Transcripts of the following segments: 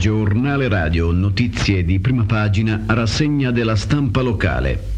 Giornale radio, notizie di prima pagina, rassegna della stampa locale.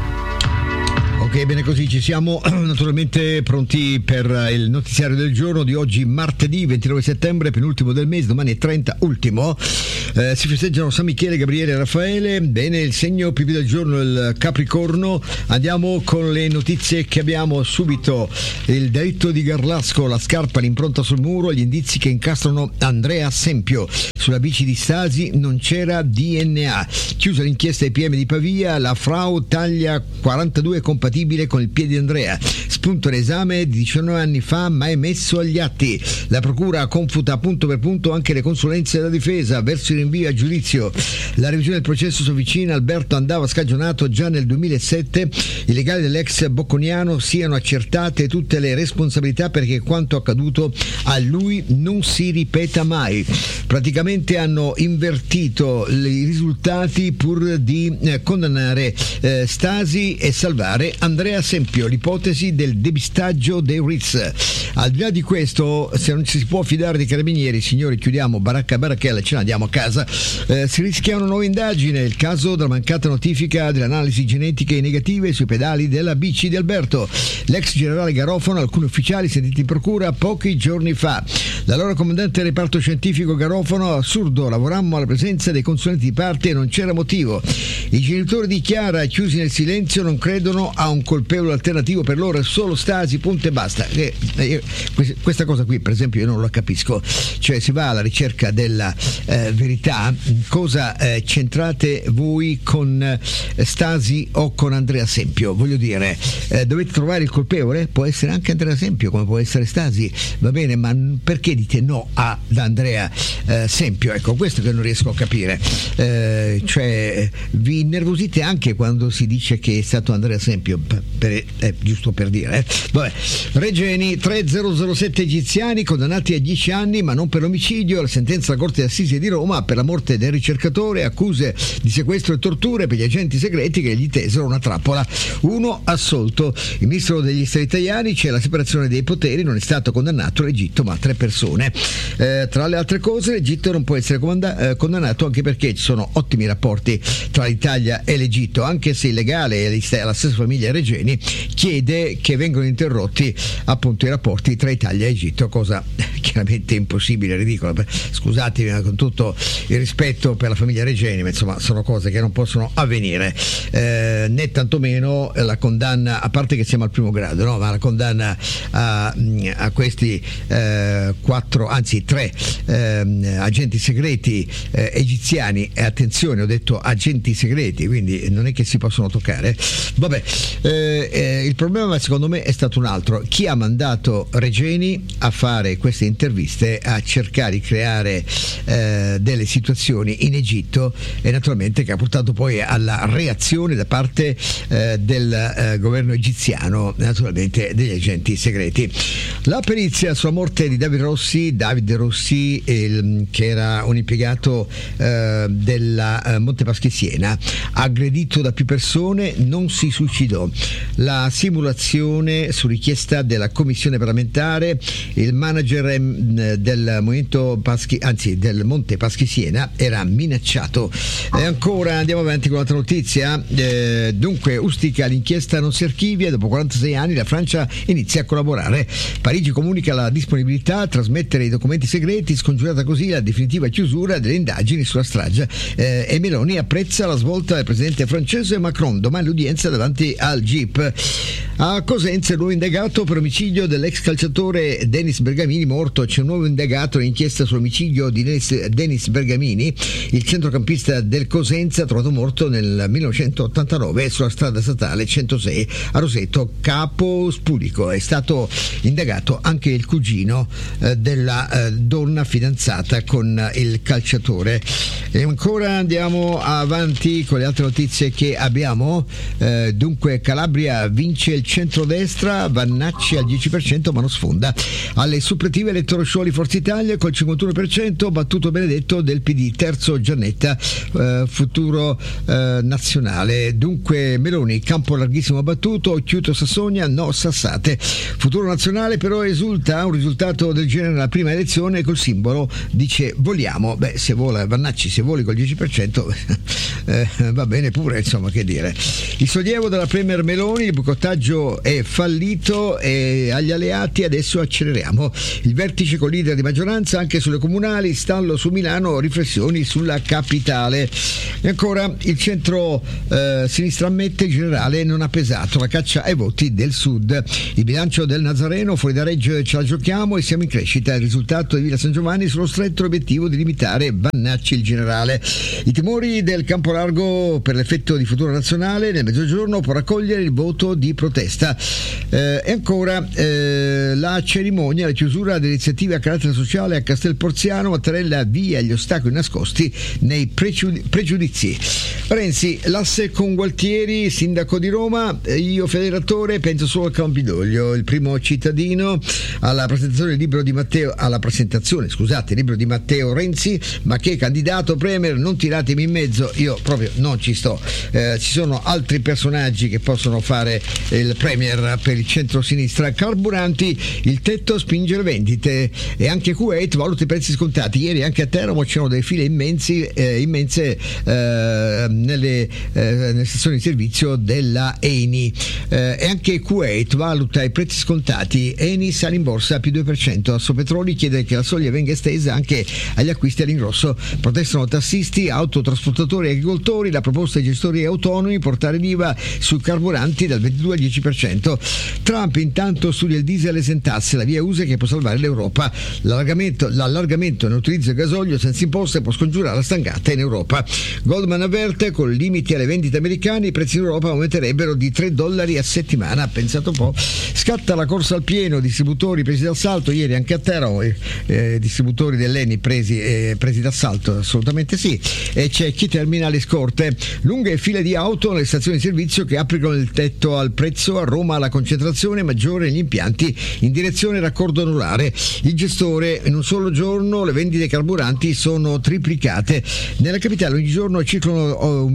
Ok, bene, così ci siamo naturalmente pronti per il notiziario del giorno di oggi, martedì 29 settembre, penultimo del mese, domani è 30, ultimo. Si festeggiano San Michele, Gabriele e Raffaele. Bene, il segno più del giorno è il Capricorno. Andiamo con le notizie che abbiamo subito. Il delitto di Garlasco, la scarpa, l'impronta sul muro, gli indizi che incastrano Andrea Sempio. Sulla bici di Stasi non c'era DNA. Chiusa l'inchiesta ai PM di Pavia, la Frau taglia 42 compatibile con il piede di Andrea. Spunto l'esame di 19 anni fa, ma è messo agli atti. La procura confuta punto per punto anche le consulenze della difesa verso il rinvio a giudizio. La revisione del processo si avvicina. Alberto andava scagionato già nel 2007. I legali dell'ex Bocconiano siano accertate tutte le responsabilità perché quanto accaduto a lui non si ripeta mai. Praticamente hanno invertito i risultati pur di condannare Stasi e salvare Andrea Sempio, l'ipotesi del depistaggio dei Ritz. Al di là di questo, se non ci si può fidare dei carabinieri, signori, chiudiamo baracca baracchella e ce ne andiamo a casa. Si rischia una nuova indagine, il caso della mancata notifica delle analisi genetiche negative sui pedali della bici di Alberto. L'ex generale Garofano, alcuni ufficiali sentiti in procura pochi giorni fa. L'allora comandante del reparto scientifico Garofano: assurdo, lavorammo alla presenza dei consulenti di parte e non c'era motivo. I genitori di Chiara, chiusi nel silenzio, non credono a un colpevole alternativo, per loro è solo Stasi, punto e basta. Questa cosa qui, per esempio, io non la capisco. Cioè, si va alla ricerca della verità. Cosa c'entrate voi con Stasi o con Andrea Sempio? Voglio dire, dovete trovare il colpevole? Può essere anche Andrea Sempio, come può essere Stasi, va bene, ma perché dite no ad Andrea Sempio? Ecco, questo che non riesco a capire. Cioè, vi innervosite anche quando si dice che è stato Andrea Sempio, giusto per dire. Vabbè. Regeni, 3007 egiziani condannati a 10 anni, ma non per omicidio. La sentenza della Corte d'Assise di Roma per la morte del ricercatore, accuse di sequestro e torture per gli agenti segreti che gli tesero una trappola. Uno assolto. Il ministro degli esteri italiani: c'è la separazione dei poteri, non è stato condannato l'Egitto ma 3 persone. Tra le altre cose, l'Egitto non può essere condannato anche perché ci sono ottimi rapporti tra l'Italia e l'Egitto, anche se illegale e la stessa famiglia Regeni chiede che vengano interrotti appunto i rapporti tra Italia e Egitto, cosa chiaramente impossibile, ridicola. Scusatemi, ma con tutto il rispetto per la famiglia Regeni, ma insomma sono cose che non possono avvenire, né tantomeno la condanna, a parte che siamo al primo grado, no? Ma la condanna a questi 3 agenti segreti egiziani, e attenzione, ho detto agenti segreti, quindi non è che si possono toccare. Vabbè, il problema secondo me è stato un altro: chi ha mandato Regeni a fare queste interviste, a cercare di creare delle situazioni in Egitto, e naturalmente che ha portato poi alla reazione da parte del governo egiziano, naturalmente degli agenti segreti. La perizia sulla morte di Davide Rossi, che era un impiegato della Montepaschi Siena, aggredito da più persone, non si suicidò. La simulazione su richiesta della commissione parlamentare, il manager del Movimento del Monte Paschi Siena era minacciato. E ancora andiamo avanti con l'altra notizia. Dunque, Ustica, l'inchiesta non si archivia, dopo 46 anni la Francia inizia a collaborare. Parigi comunica la disponibilità a trasmettere i documenti segreti, scongiurata così la definitiva chiusura delle indagini sulla strage, e Meloni apprezza la svolta del presidente francese Macron. Domani l'udienza davanti al GIP. A Cosenza il nuovo indagato per omicidio dell'ex calciatore Denis Bergamini, morto. C'è un nuovo indagato all'inchiesta sull'omicidio di Denis Bergamini, il centrocampista del Cosenza, trovato morto nel 1989 sulla strada statale 106 a Roseto Capo Spulico. È stato indagato anche il cugino della donna fidanzata con il calciatore. E ancora andiamo avanti con le altre notizie che abbiamo. Dunque, Calabria vince il centrodestra, Vannacci al 10% ma non sfonda. Alle suppletive eletto Roscioli Forza Italia col 51%, battuto Benedetto del PD, terzo Giannetta, Futuro Nazionale. Dunque Meloni, campo larghissimo battuto, chiuso Sassonia, no Sassate. Futuro Nazionale però esulta un risultato del genere nella prima elezione col simbolo, dice vogliamo. Beh, se vola Vannacci, se voli col 10% va bene pure, insomma, che dire. Il sollievo della premier Meloni, il boicottaggio è fallito e agli alleati adesso acceleriamo. Il vertice con leader di maggioranza anche sulle comunali, stallo su Milano, riflessioni sulla capitale. E ancora il centro sinistra ammette il generale non ha pesato, la caccia ai voti del sud. Il bilancio del Nazareno, fuori da Reggio ce la giochiamo e siamo in crescita. Il risultato di Villa San Giovanni sullo stretto obiettivo di limitare Vannacci il generale. I timori del Campolargo per l'effetto di Futuro Nazionale nel mezzogiorno può raccogliere il voto di protesta. E ancora la cerimonia, la chiusura delle iniziative a carattere sociale a Castel Porziano, Mattarella via gli ostacoli nascosti nei pregiudizi. Renzi, l'asse con Gualtieri, sindaco di Roma, io federatore penso solo al Campidoglio, il primo cittadino alla presentazione del libro di Matteo, libro di Matteo Renzi, ma che candidato premier, non tiratemi in mezzo, io proprio non ci sto. Ci sono altri personaggi che possono fare il premier per il centro-sinistra. Carburanti, il tetto spinge le vendite e anche Kuwait valuta i prezzi scontati. Ieri anche a Teramo c'erano delle file immense nelle stazioni di servizio della Eni. E anche Kuwait valuta i prezzi scontati. Eni sale in borsa più 2%. Assopetroli chiede che la soglia venga estesa anche agli acquisti all'ingrosso. Protestano tassisti, autotrasportatori e agricoltori. La proposta dei gestori autonomi, portare l'IVA sui carburanti dal 22 al 10%. Trump intanto studia il diesel e esentasse, la via USA che può salvare l'Europa. L'allargamento nell'utilizzo del gasolio senza imposte può scongiurare la stangata in Europa. Goldman avverte, con limiti alle vendite americane i prezzi in Europa aumenterebbero di $3 a settimana. Pensate un po'. Scatta la corsa al pieno, distributori presi d'assalto, ieri anche a Teramo, distributori dell'Eni presi d'assalto, assolutamente sì. E c'è chi termina le scorte. Lunghe file di auto nelle stazioni di servizio che applicano il tetto al prezzo. A Roma la concentrazione maggiore negli impianti in direzione raccordo anulare. Il gestore, in un solo giorno le vendite carburanti sono triplicate. Nella capitale ogni giorno circolano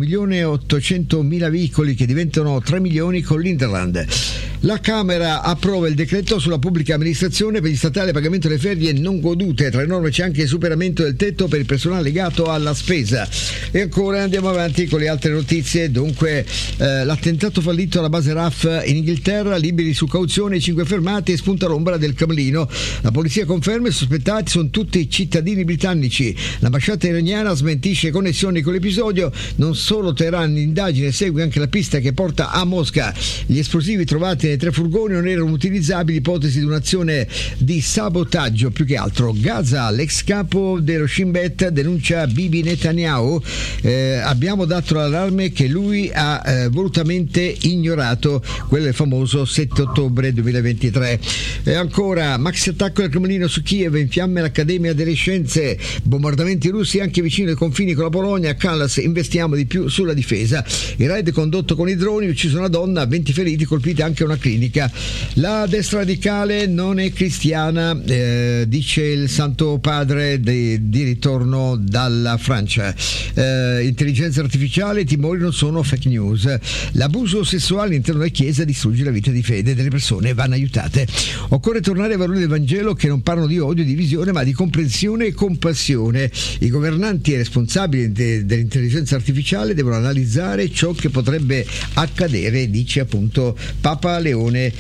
1.800.000 veicoli che diventano 3 milioni con l'Interland. La Camera approva il decreto sulla pubblica amministrazione per gli statali a pagamento delle ferie non godute. Tra le norme c'è anche il superamento del tetto per il personale legato alla spesa. E ancora andiamo avanti con le altre notizie. Dunque l'attentato fallito alla base RAF in Inghilterra, liberi su cauzione, 5 fermati e spunta l'ombra del Camlino. La polizia conferma i sospettati sono tutti cittadini britannici. L'ambasciata iraniana smentisce connessioni con l'episodio. Non solo Teheran, l'indagine segue anche la pista che porta a Mosca. Gli esplosivi trovati nei 3 furgoni non erano utilizzabili, ipotesi di un'azione di sabotaggio più che altro. Gaza, l'ex capo dello Shin Bet denuncia Bibi Netanyahu. Abbiamo dato l'allarme che lui ha volutamente ignorato, quello del famoso 7 ottobre 2023. E ancora maxi attacco del Cremlino su Kiev, in fiamme l'Accademia delle Scienze, bombardamenti russi anche vicino ai confini con la Polonia. Callas, investiamo di più sulla difesa. Il raid condotto con i droni, ucciso una donna, 20 feriti, colpita anche una clinica. La destra radicale non è cristiana, dice il Santo Padre di ritorno dalla Francia. Intelligenza artificiale, i timori non sono fake news. L'abuso sessuale all'interno della Chiesa distrugge la vita di fede delle persone, vanno aiutate. Occorre tornare ai valori del Vangelo che non parlano di odio e divisione ma di comprensione e compassione. I governanti e responsabili dell'intelligenza artificiale devono analizzare ciò che potrebbe accadere, dice appunto Papa Leone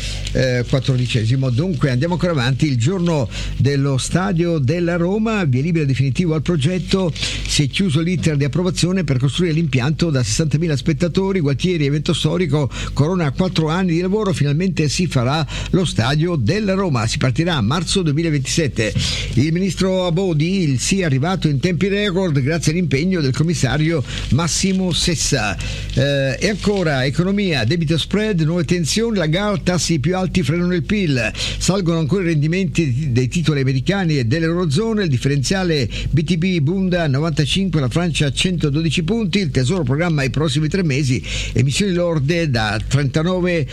XIV. Dunque andiamo ancora avanti. Il giorno dello stadio della Roma, via libera definitivo al progetto, si è chiuso l'iter di approvazione per costruire l'impianto da 60.000 spettatori. Gualtieri, evento storico, corona 4 anni di lavoro, finalmente si farà lo stadio della Roma, si partirà a marzo 2027. Il ministro Abodi, il sì è arrivato in tempi record grazie all'impegno del commissario Massimo Sessa. E ancora economia, debito spread, nuove tensioni, la Lagarde, tassi più alti frenano il PIL, salgono ancora i rendimenti dei titoli americani e dell'Eurozona, il differenziale BTP Bund a 95, la Francia a 112 punti, il Tesoro programma i prossimi 3 mesi emissioni lorde da 59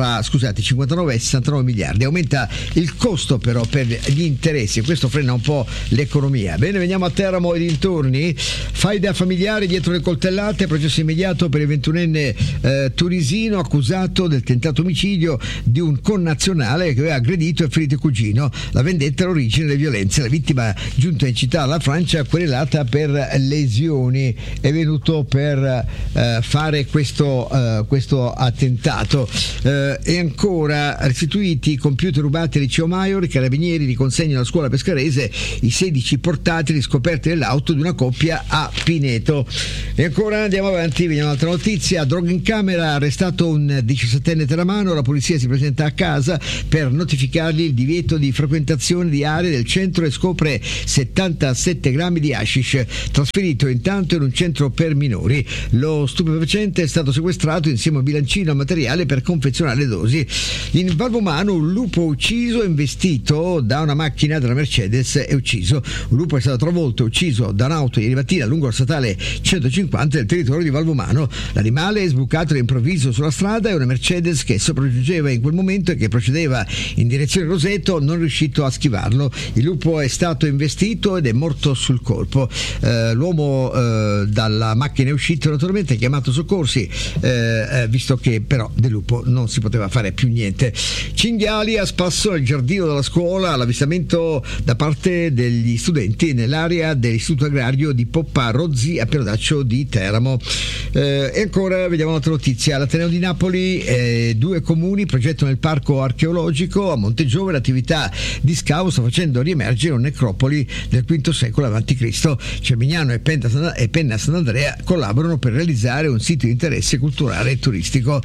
e 69 miliardi. Aumenta il costo però per gli interessi e questo frena un po' l'economia. Bene, veniamo a Teramo e dintorni. Faida familiare dietro le coltellate, processo immediato per il 21enne tunisino accusato del tentato omicidio di un connazionale che aveva aggredito e ferito il cugino. La vendetta è l'origine delle violenze. La vittima, giunta in città alla Francia, querelata per lesioni, è venuto per fare questo attentato. E ancora, restituiti i computer rubati al liceo Maior, i carabinieri riconsegnano alla scuola pescarese i 16 portatili scoperti nell'auto di una coppia a Pineto. E ancora andiamo avanti, vediamo un'altra notizia. Droga in camera, arrestato un 17enne teramano, la polizia si presenta a casa per notificargli il divieto di frequentazione di aree del centro e scopre 77 grammi di hashish, trasferito intanto in un centro per minori. Lo stupefacente è stato sequestrato insieme a un bilancino a materiale per confezionare le dosi. In Valvomano un lupo ucciso e investito da una macchina della Mercedes è ucciso. Un lupo è stato travolto e ucciso da un'auto ieri mattina lungo la statale 150 del territorio di Valvomano. L'animale è sbucato all'improvviso sulla strada e una Mercedes che sopraggiungeva in quel momento e che procedeva in direzione Roseto non è riuscito a schivarlo. Il lupo è stato investito ed è morto sul colpo. L'uomo dalla macchina è uscito, naturalmente ha chiamato soccorsi, visto che però del lupo non si poteva fare più niente. Cinghiali a spasso nel giardino della scuola, l'avvistamento da parte degli studenti nell'area dell'istituto agrario di Poppa Rozzi a Pianodaccio di Teramo. E ancora vediamo un'altra notizia. L'Ateneo di Napoli, 2 comuni progettano il parco archeologico a Montegiove. L'attività di scavo sta facendo riemergere una necropoli del V secolo a.C. Cermignano e Penna Sant'Andrea collaborano per realizzare un sito di interesse culturale e turistico.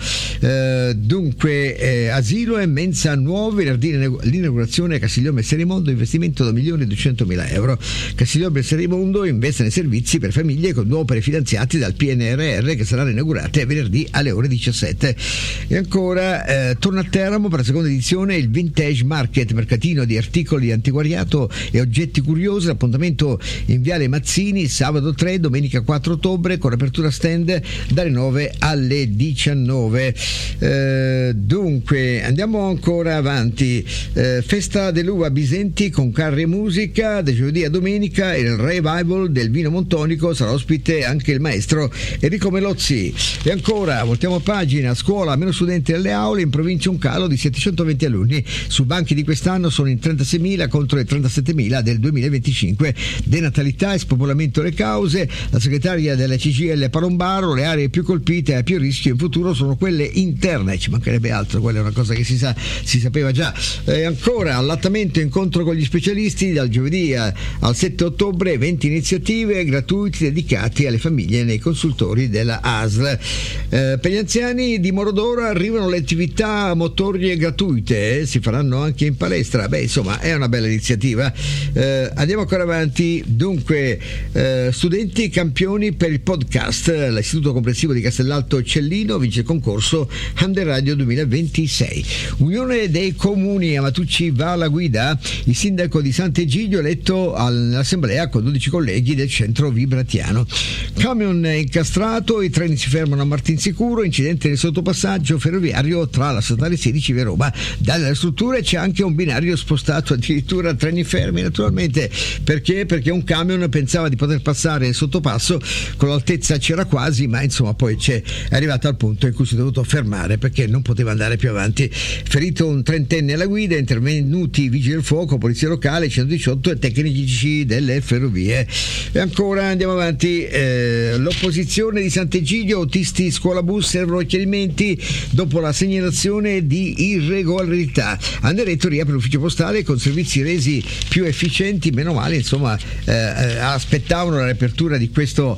Dunque asilo e mensa nuovi, l'inaugurazione a Castiglione Messerimondo, investimento da 1.200.000 euro. Castiglione Messerimondo investe nei servizi per famiglie con 2 opere finanziate dal PNRR che saranno inaugurate venerdì alle ore 17. E ancora torna a Teramo per la seconda edizione il Vintage Market, mercatino di articoli antiquariato e oggetti curiosi. L'appuntamento in Viale Mazzini sabato 3, domenica 4 ottobre con apertura stand dalle 9 alle 19. Dunque andiamo ancora avanti. Festa dell'uva a Bisenti con carri e musica da giovedì a domenica e il revival del vino montonico, sarà ospite anche il maestro Enrico Melozzi. E ancora voltiamo pagina. Scuola, meno studenti nelle aule, in provincia un calo di 720 alunni, su banchi di quest'anno sono in 36.000 contro le 37.000 del 2025. Denatalità e spopolamento le cause. La segretaria della CGIL Palombaro: le aree più colpite e a più rischio in futuro sono quelle interne. Ci mancherebbe altro, quella è una cosa che si sapeva già. Ancora allattamento, incontro con gli specialisti dal giovedì al 7 ottobre, 20 iniziative gratuite dedicate alle famiglie nei consultori della ASL. Per gli anziani di Morodoro arrivano le attività motorie gratuite, si faranno anche in palestra. Insomma è una bella iniziativa. Andiamo ancora avanti. Dunque studenti campioni per il podcast. L'Istituto Comprensivo di Castellalto Cellino vince il concorso Under Radio 2026. Unione dei Comuni Amatucci va alla guida. Il sindaco di Sant'Egidio eletto all'assemblea con 12 colleghi del centro vibratiano. Camion incastrato, i treni si fermano a Martinsicuro, incidente nel sottopassaggio ferroviario tra la statale 16 e Roma. Dalle strutture c'è anche un binario spostato, addirittura treni fermi, naturalmente perché un camion pensava di poter passare il sottopasso, con l'altezza c'era quasi, ma insomma poi è arrivato al punto in cui si è dovuto fermare perché non poteva andare più avanti. Ferito un 30enne alla guida, intervenuti vigili del fuoco, polizia locale, 118 e tecnici delle ferrovie. E ancora andiamo avanti. L'opposizione di Sant'Egidio, autisti scuola bus servono chiarimenti dopo la segnalazione di irregolarità. Anderetto riapre l'ufficio postale con servizi resi più efficienti, meno male, insomma aspettavano la riapertura di questo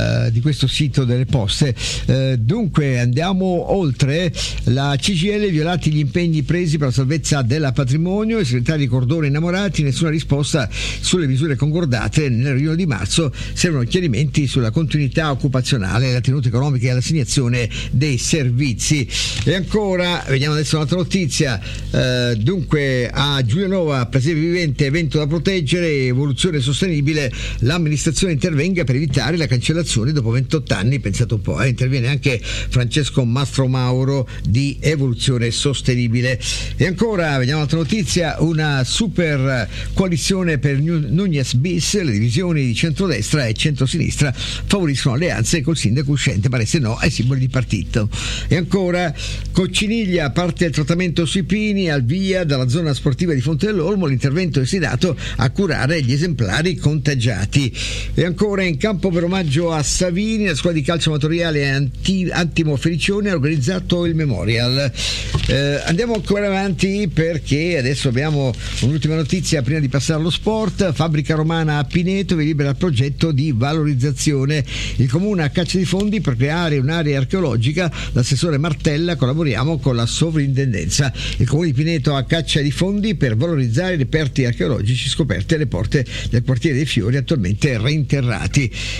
sito delle poste. Dunque andiamo oltre. La CGIL, violati gli impegni presi per la salvezza del patrimonio, i segretari Cordone innamorati, nessuna risposta sulle misure concordate nella riunione di marzo, servono chiarimenti sulla continuità occupazionale, la tenuta economica e l'assegnazione dei servizi. E ancora ancora, vediamo adesso un'altra notizia. Dunque, a Giulianova, presepe vivente, evento da proteggere, evoluzione sostenibile, l'amministrazione intervenga per evitare la cancellazione dopo 28 anni, pensate un po', interviene anche Francesco Mastromauro di Evoluzione Sostenibile. E ancora, vediamo un'altra notizia, una super coalizione per Núñez bis, le divisioni di centrodestra e centrosinistra favoriscono alleanze col sindaco uscente, paresse no ai simboli di partito. E ancora, Cocciniglia, parte il trattamento sui pini, al via dalla zona sportiva di Fonte dell'Olmo, l'intervento destinato a curare gli esemplari contagiati. E ancora, in campo per omaggio a Savini, la scuola di calcio amatoriale Antimo Felicione ha organizzato il memorial. Andiamo ancora avanti perché adesso abbiamo un'ultima notizia prima di passare allo sport. Fabbrica Romana a Pineto vi libera il progetto di valorizzazione. Il comune a caccia di fondi per creare un'area archeologica, l'assessore Martella, collaboriamo con la sovrintendenza. Il comune di Pineto a caccia di fondi per valorizzare i reperti archeologici scoperti alle porte del quartiere dei Fiori attualmente reinterrati.